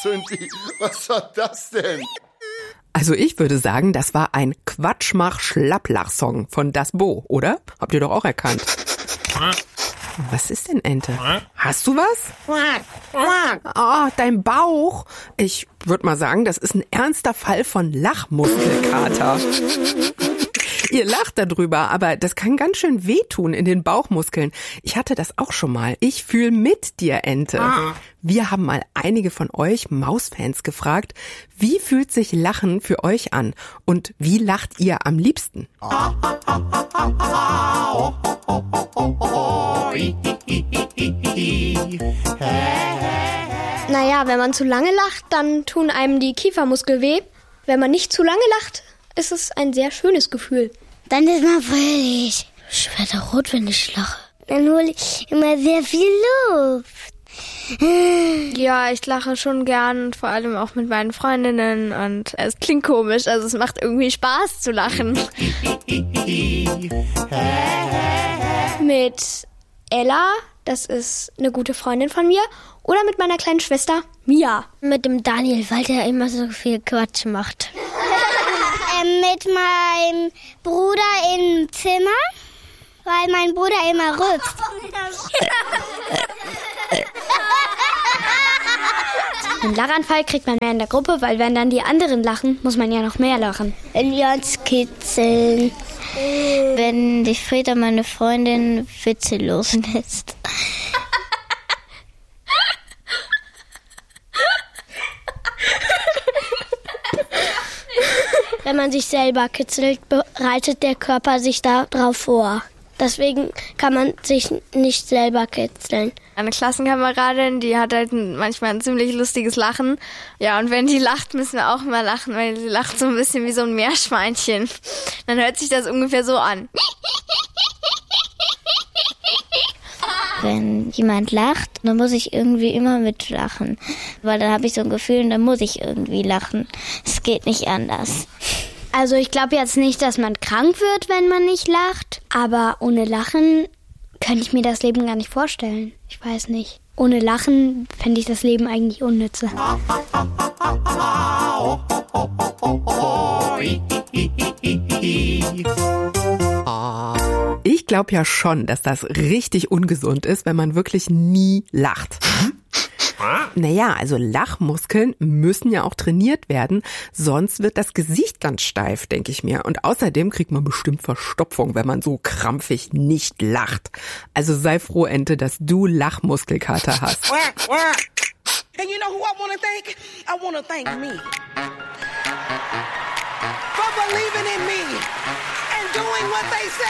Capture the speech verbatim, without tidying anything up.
Cindy, was war das denn? Also ich würde sagen, das war ein Quatschmach-Schlapplach-Song von Das Bo, oder? Habt ihr doch auch erkannt. Was ist denn, Ente? Hast du was? Oh, dein Bauch. Ich würde mal sagen, das ist ein ernster Fall von Lachmuskelkater. Ihr lacht darüber, aber das kann ganz schön wehtun in den Bauchmuskeln. Ich hatte das auch schon mal. Ich fühle mit dir, Ente. Wir haben mal einige von euch Mausfans gefragt, wie fühlt sich Lachen für euch an? Und wie lacht ihr am liebsten? Naja, wenn man zu lange lacht, dann tun einem die Kiefermuskeln weh. Wenn man nicht zu lange lacht, ist es ein sehr schönes Gefühl. Dann ist man fröhlich. Ich werde rot, wenn ich lache. Dann hole ich immer sehr viel Luft. Ja, ich lache schon gern und vor allem auch mit meinen Freundinnen und es klingt komisch, also es macht irgendwie Spaß zu lachen. Mit Ella, das ist eine gute Freundin von mir, oder mit meiner kleinen Schwester Mia. Mit dem Daniel, weil der immer so viel Quatsch macht. ähm, mit meinem Bruder im Zimmer, weil mein Bruder immer rülpst. Einen Lachanfall kriegt man mehr in der Gruppe, weil wenn dann die anderen lachen, muss man ja noch mehr lachen. Wenn wir uns kitzeln. Wenn die Frieda, meine Freundin, Witze loslässt. Wenn man sich selber kitzelt, bereitet der Körper sich darauf vor. Deswegen kann man sich nicht selber kitzeln. Eine Klassenkameradin, die hat halt manchmal ein ziemlich lustiges Lachen. Ja, und wenn die lacht, müssen wir auch mal lachen, weil sie lacht so ein bisschen wie so ein Meerschweinchen. Dann hört sich das ungefähr so an. Wenn jemand lacht, dann muss ich irgendwie immer mitlachen. Weil dann habe ich so ein Gefühl und dann muss ich irgendwie lachen. Es geht nicht anders. Also ich glaube jetzt nicht, dass man krank wird, wenn man nicht lacht. Aber ohne Lachen könnte ich mir das Leben gar nicht vorstellen. Ich weiß nicht. Ohne Lachen fände ich das Leben eigentlich unnütze. Ich glaube ja schon, dass das richtig ungesund ist, wenn man wirklich nie lacht. Naja, also Lachmuskeln müssen ja auch trainiert werden, sonst wird das Gesicht ganz steif, denke ich mir. Und außerdem kriegt man bestimmt Verstopfung, wenn man so krampfig nicht lacht. Also sei froh, Ente, dass du Lachmuskelkater hast. And you know who I want to thank? I want to thank me. For believing in me and doing what they say.